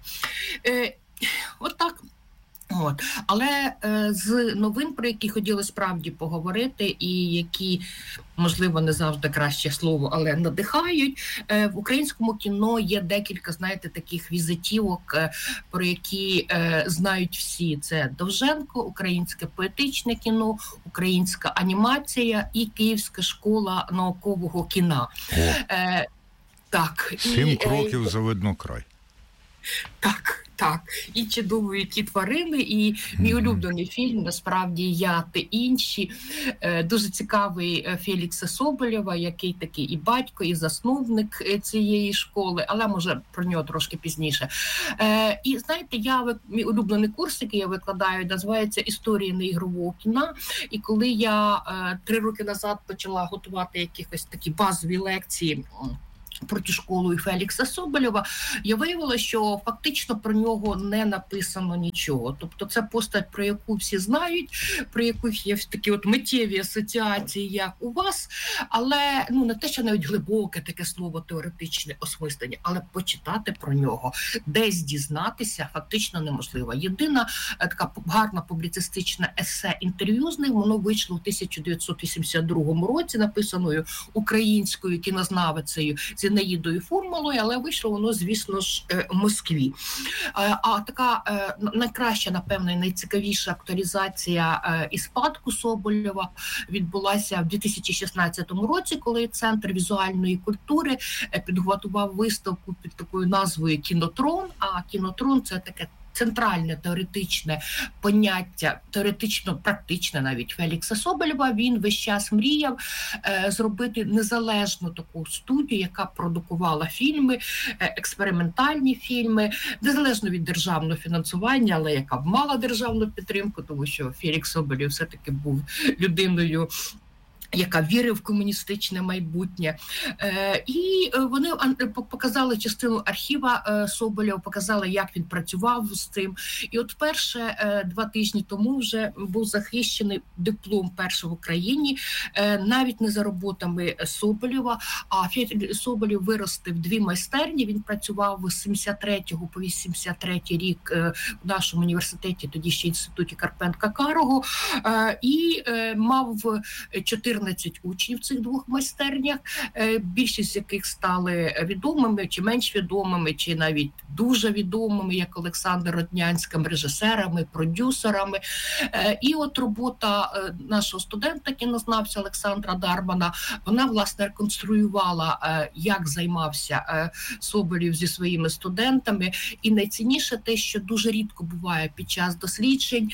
Так. Але з новин, про які хотіли справді поговорити, і які, можливо, не завжди краще слово, але надихають, в українському кіно є декілька, знаєте, таких візитівок, про які знають всі. Це Довженко, українське поетичне кіно, українська анімація і Київська школа наукового кіна. Так. 7 кроків за виднокрай. Так, і чудові ті тварини, і мій улюблений фільм, насправді, «Я та інші». Дуже цікавий Фелікса Соболєва, який такий і батько, і засновник цієї школи, але, може, про нього трошки пізніше. І, знаєте, мій улюблений курс, який я викладаю, називається «Історія неігрового кіна». І коли я 3 роки назад почала готувати якісь такі базові лекції про цю школу і Фелікса Соболєва, я виявила, що фактично про нього не написано нічого. Тобто це постать, про яку всі знають, про яку є такі миттєві асоціації, як у вас, але не те, що навіть глибоке таке слово теоретичне осмислення, але почитати про нього, десь дізнатися фактично неможливо. Єдина така гарна публіцистична есе-інтерв'ю з ним, воно вийшло в 1982 році, написаною українською кінознавицею Зінаїдою Фурмалою, але вийшло воно, звісно ж, в Москві. А така найкраща, напевно, і найцікавіша актуалізація і спадку Соболєва відбулася в 2016 році, коли Центр візуальної культури підготував виставку під такою назвою «Кінотрон». А «Кінотрон» – це таке центральне теоретичне поняття, теоретично-практичне навіть Фелікса Соболєва. Він весь час мріяв зробити незалежну таку студію, яка продукувала фільми, експериментальні фільми, незалежно від державного фінансування, але яка б мала державну підтримку, тому що Фелікс Соболєв все-таки був людиною, яка вірив в комуністичне майбутнє. І вони показали частину архіва Соболєва, показали, як він працював з цим. І от вперше 2 тижні тому вже був захищений диплом перший в Україні, навіть не за роботами Соболєва, а Соболєв виростив 2 майстерні, він працював з 73 по 83 рік в нашому університеті, тоді ще інституті Карпенка-Карого, і мав 14 учнів в цих 2 майстернях, більшість з яких стали відомими, чи менш відомими, чи навіть дуже відомими, як Олександр Роднянським, режисерами, продюсерами. І от робота нашого студента, кінознавця Олександра Дармана, вона, власне, реконструювала, як займався Соболєв зі своїми студентами. І найцінніше те, що дуже рідко буває під час досліджень,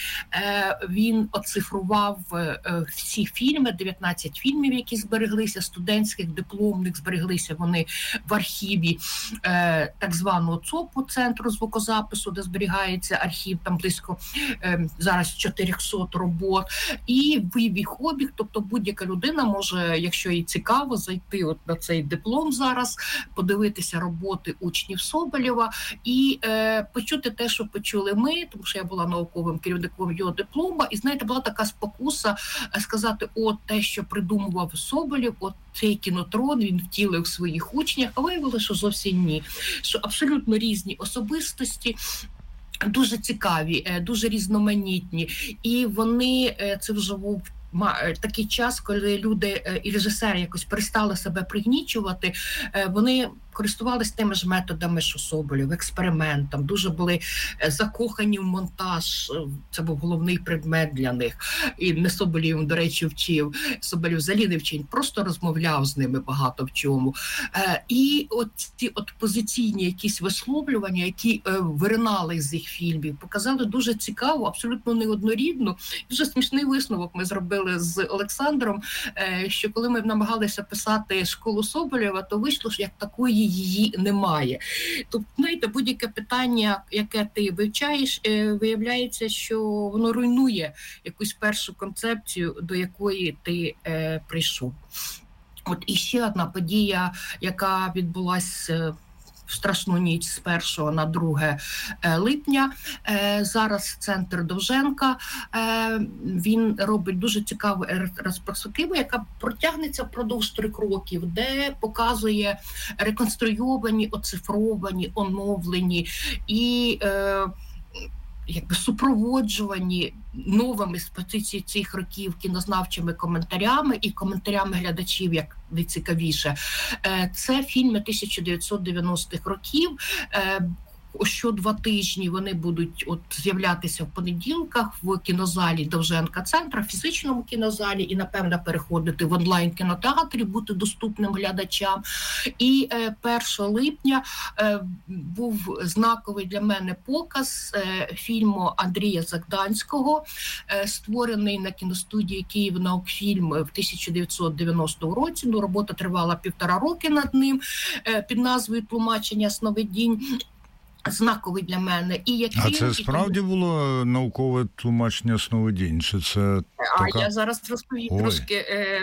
він оцифрував всі фільми, 19 фільмів, які збереглися, студентських, дипломних, збереглися вони в архіві так званого ЦОПу, Центру звукозапису, де зберігається архів, там близько зараз 400 робот, і вивів їх обіг, тобто будь-яка людина може, якщо їй цікаво, зайти от на цей диплом зараз, подивитися роботи учнів Соболєва і почути те, що почули ми, тому що я була науковим керівником його диплома, і, знаєте, була така спокуса сказати, от те, що придумував Соболєв, от цей кінотрон він втілив в своїх учнях, а виявилося, що зовсім ні. Що абсолютно різні особистості, дуже цікаві, дуже різноманітні. І вони, це вже був такий час, коли люди і режисери якось перестали себе пригнічувати, вони користувалися тими ж методами, що Соболєв, експериментом, дуже були закохані в монтаж, це був головний предмет для них. І не Соболєв, до речі, вчив, Соболєв взагалі не вчив, просто розмовляв з ними багато в чому. І от ці позиційні якісь висловлювання, які виринали з їх фільмів, показали дуже цікаво, абсолютно неоднорідно. Дуже смішний висновок ми зробили з Олександром, що коли ми намагалися писати школу Соболєва, то вийшло, що як такої її немає. Тобто, знаєте, будь-яке питання, яке ти вивчаєш, виявляється, що воно руйнує якусь першу концепцію, до якої ти прийшов. От і ще одна подія, яка відбулася в страшну ніч з 1 на 2 липня. Зараз центр Довженка, він робить дуже цікаву ретроспективу, яка протягнеться впродовж 3 років, де показує реконструйовані, оцифровані, оновлені і супроводжувані новими з позиції цих років кінознавчими коментарями і коментарями глядачів, як найцікавіше. Це фільми 1990-х років. Що 2 тижні вони будуть з'являтися в понеділках в кінозалі Довженка центра, в фізичному кінозалі, і, напевно, переходити в онлайн-кінотеатрі, бути доступним глядачам. І 1 липня був знаковий для мене показ фільму Андрія Загданського, створений на кіностудії «Київнаукфільм» в 1990 році. Робота тривала 1,5 роки над ним під назвою «Тлумачення сновидінь». Знаковий для мене. А це справді було наукове тлумачення сновидінь? Чи це така... Я зараз розповім трошки.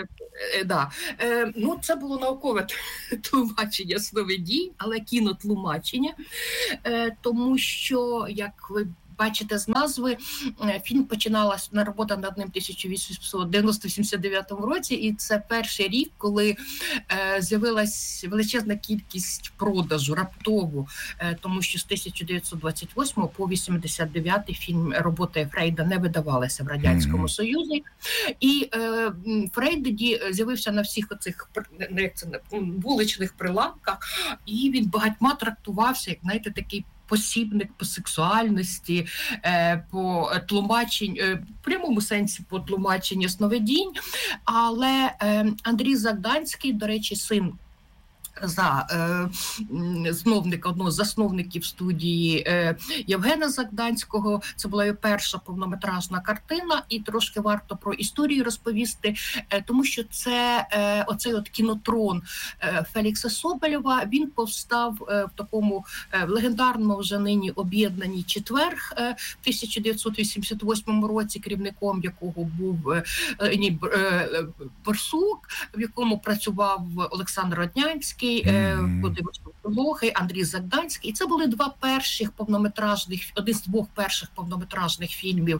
Це було наукове тлумачення сновидінь, але кінотлумачення, тому що, як ви бачите з назви, фільм починалася робота над ним в 1889 році, і це перший рік, коли з'явилась величезна кількість продажу раптово, тому що з 1928 по 89 фільм роботи Фрейда не видавалися в Радянському Союзі. І Фрейд з'явився на всіх оцих вуличних прилавках, і він багатьма трактувався, як, знаєте, такий посібник по сексуальності, по тлумаченню, в прямому сенсі по тлумаченню сновидінь. Але Андрій Загданський, до речі, син за одного з засновників студії Євгена Загданського. Це була його перша повнометражна картина, і трошки варто про історію розповісти, тому що це оцей от кінотрон Фелікса Соболєва, він повстав в такому легендарному вже нині об'єднаній «Четверг» в 1988 році, керівником якого був Борсук, в якому працював Олександр Роднянський, Володимир Андрій Загданський. І це були один з двох перших повнометражних фільмів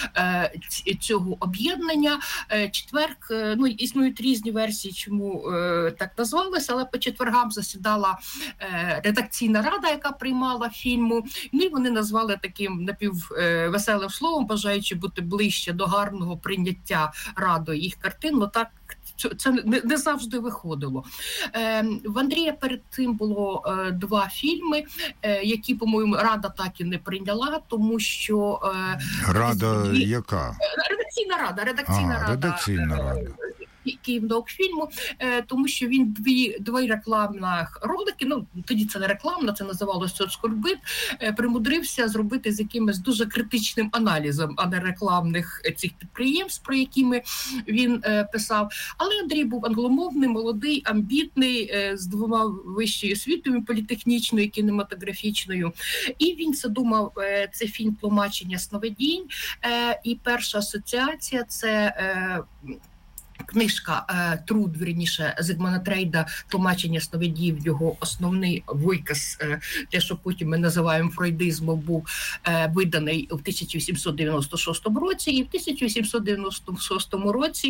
цього об'єднання. «Четверг», існують різні версії, чому так назвалося, але по четвергам засідала редакційна рада, яка приймала фільму. І вони назвали таким напіввеселим словом, бажаючи бути ближче до гарного прийняття радою їх картин. Так це не завжди виходило. В Андрія перед цим було два фільми, які, по-моєму, Рада так і не прийняла, тому що... Рада яка? Редакційна рада. Київдокфільму, тому що він дві рекламних ролики, тоді це не рекламна, це називалося «Соцкорбит», примудрився зробити з якимось дуже критичним аналізом, а не рекламних цих підприємств, про якими він писав. Але Андрій був англомовний, молодий, амбітний, з двома вищою освітою, політехнічною і кінематографічною. І він задумав цей фільм «Тлумачення сновидінь». І перша асоціація – це... книжка труд, вірніше, Зигмунда Фрейда «Тлумачення сновидів», його основний виказ, те, що потім ми називаємо фрейдизмом, був виданий у 1896 році. І в 1896 році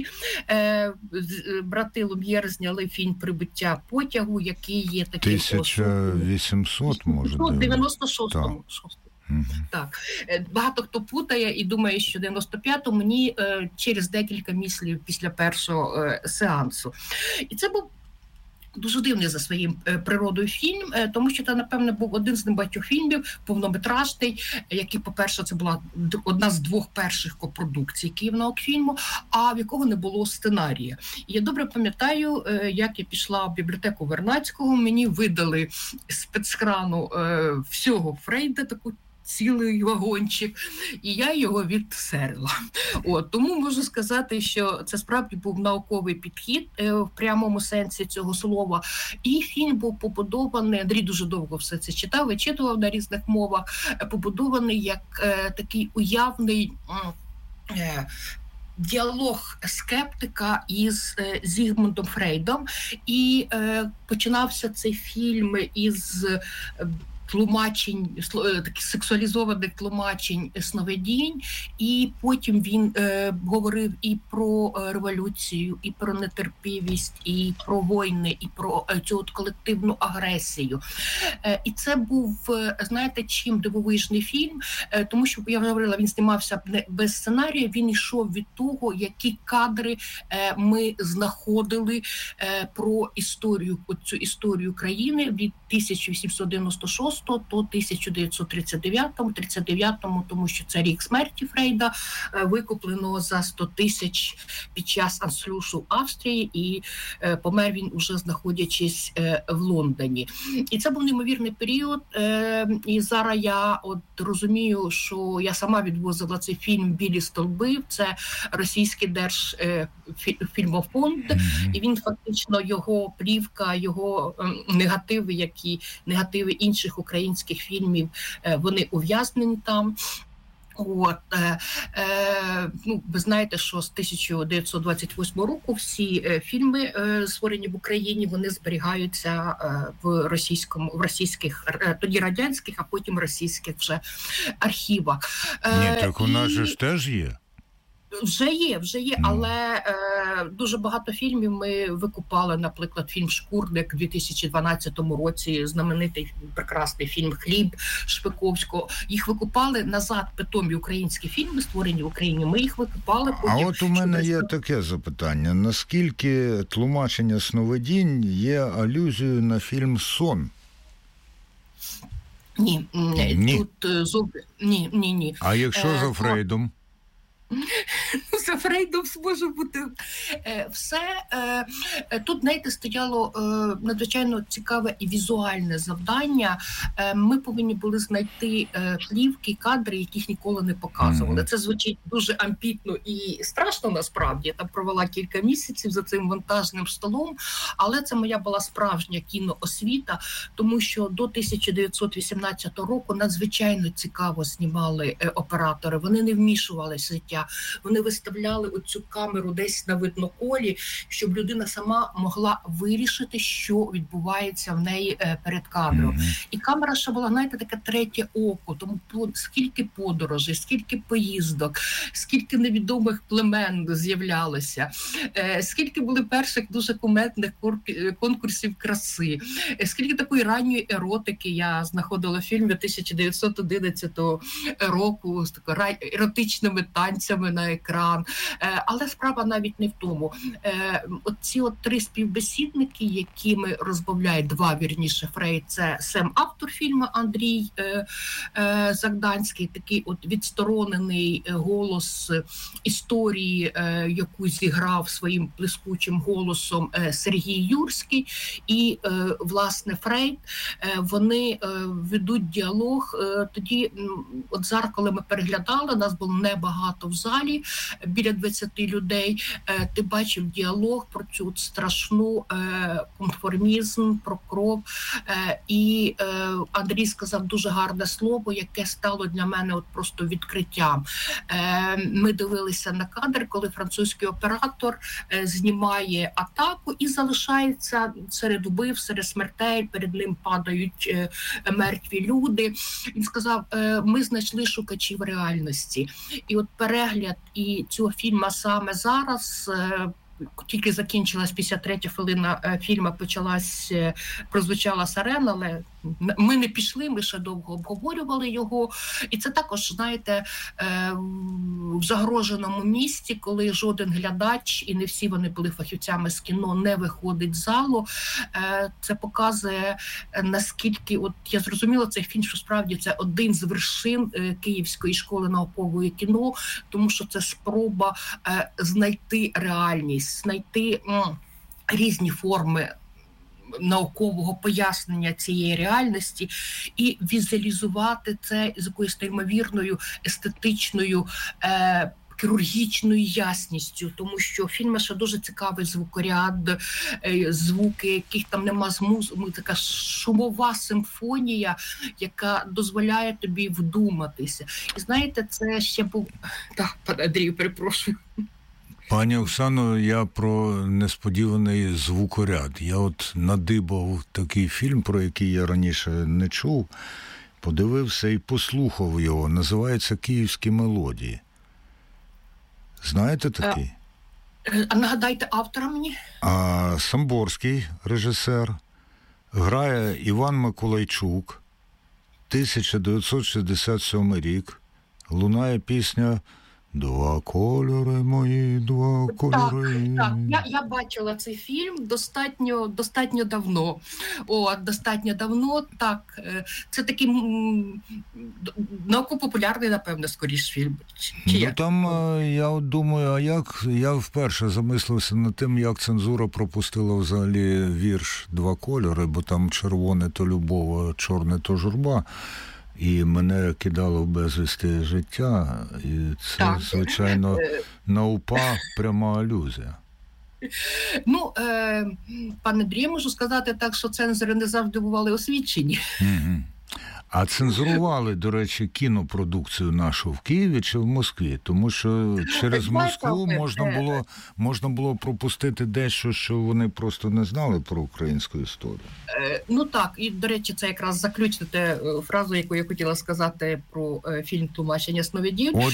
брати Люм'єр зняли фільм «Прибуття потягу», який є таким... 1800, може? 96-му. Так, багато хто путає і думає, що 95-му, ні, через декілька місяців після першого сеансу. І це був дуже дивний за своїм природою фільм, тому що це, напевно, був один з небагатьох фільмів, повнометражний, який, по-перше, це була одна з двох перших копродукцій Київнаукфільму, а в якого не було сценарія. І я добре пам'ятаю, як я пішла в бібліотеку Вернадського, мені видали з спецхрану всього Фрейда, таку цілий вагончик, і я його відсерила. Тому можу сказати, що це справді був науковий підхід в прямому сенсі цього слова. І фільм був побудований, Андрій дуже довго все це читав, вичитував на різних мовах, побудований як такий уявний діалог скептика із Зігмундом Фрейдом. І починався цей фільм із тлумачень, таких сексуалізованих тлумачень сновидінь, і потім він говорив і про революцію, і про нетерпівість, і про війни, і про цю от колективну агресію. І це був, знаєте, чим дивовижний фільм, тому що, я вже говорила, він знімався без сценарію, він йшов від того, які кадри ми знаходили про історію, цю історію країни від 1896 до 1939-му, тому що це рік смерті Фрейда, викупленого за 100 тисяч під час аншлюсу Австрії, і помер він уже знаходячись в Лондоні. І це був неймовірний період, і зараз я от розумію, що я сама відвозила цей фільм «Білі стовби», це російський держфільмофонд, і він фактично, його плівка, його негативи, як і негативи інших українських фільмів, вони ув'язнені там. Ви знаєте, що з 1928 року всі фільми, створені в Україні, вони зберігаються в російських, тоді радянських, а потім російських вже архівах. Ні, так у нас же ж теж є. Вже є, але дуже багато фільмів ми викупали, наприклад, фільм «Шкурник» у 2012 році, знаменитий прекрасний фільм «Хліб» Шпиковського. Їх викупали назад, питомі українські фільми, створені в Україні, ми їх викупали. Потім, а от у мене є таке запитання. Наскільки тлумачення сновидінь є алюзією на фільм «Сон»? Ні. Тут ні. А якщо за Фрейдом? це Фрейдом зможе бути. Все тут, знаєте, стояло надзвичайно цікаве і візуальне завдання. Ми повинні були знайти плівки, кадри, яких ніколи не показували. Це звучить дуже амбітно і страшно насправді. Я там провела кілька місяців за цим монтажним столом, але це моя була справжня кіноосвіта, тому що до 1918 року надзвичайно цікаво знімали оператори. Вони не вмішувалися в життя. Вони виставляли оцю камеру десь на видноколі, щоб людина сама могла вирішити, що відбувається в неї перед кадром. І камера ще була, знаєте, таке третє око. Тому скільки подорожей, скільки поїздок, скільки невідомих племен з'являлося, скільки були перших дуже кумедних конкурсів краси, скільки такої ранньої еротики я знаходила в фільмі 1911 року з такими еротичними танцями на екран. Але справа навіть не в тому. Оці три співбесідники, якими розмовляють вірніше, Фрейд, це сам автор фільму Андрій Загданський, такий відсторонений голос історії, яку зіграв своїм блискучим голосом Сергій Юрський, і, власне, Фрейд. Вони ведуть діалог. Тоді, зараз, коли ми переглядали, нас було небагато в залі, біля 20 людей, ти бачив діалог про цю страшну конформізм, про кров. І Андрій сказав дуже гарне слово, яке стало для мене просто відкриттям. Ми дивилися на кадр, коли французький оператор знімає атаку і залишається серед вбив, серед смертей, перед ним падають мертві люди. Він сказав, ми знайшли шукачів реальності. І перегляд і цього фільму саме зараз, тільки закінчилась 53-я хвилина фільму, прозвучала сирена, але ми не пішли, ми ще довго обговорювали його. І це також, знаєте, в загроженому місті, коли жоден глядач, і не всі вони були фахівцями з кіно, не виходить з залу. Це показує, наскільки, я зрозуміла цей фільм, що справді це один з вершин Київської школи наукової кіно, тому що це спроба знайти реальність, знайти різні форми наукового пояснення цієї реальності і візуалізувати це з якоюсь неймовірною естетичною хірургічною ясністю, тому що в фільмі ще дуже цікавий звукоряд, звуки, яких там нема така шумова симфонія, яка дозволяє тобі вдуматися. І знаєте, це ще був... Так, пане Андрію, перепрошую. Пані Оксано, я про несподіваний звукоряд. Я надибав такий фільм, про який я раніше не чув, подивився і послухав його. Називається «Київські мелодії». Знаєте такий? А нагадайте автора мені. Самборський режисер. Грає Іван Миколайчук. 1967 рік. Лунає пісня «Два кольори мої, два кольори». Так. Я бачила цей фільм достатньо давно. Достатньо давно, так. Це такий науково-популярний, напевно, скоріш фільм. Там, я думаю, я вперше замислився над тим, як цензура пропустила взагалі вірш «Два кольори», бо там червоне то любов, а чорне то журба. І мене кидало в безвісти життя, і це, звичайно, на УПА пряма алюзія. Пане Андрію, можу сказати так, що цензори не завжди бували освічені. А цензурували, до речі, кінопродукцію нашу в Києві чи в Москві? Тому що через Москву можна було пропустити дещо, що вони просто не знали про українську історію. Так, і, до речі, це якраз заключити фразу, яку я хотіла сказати про фільм «Тлумачення сновидів».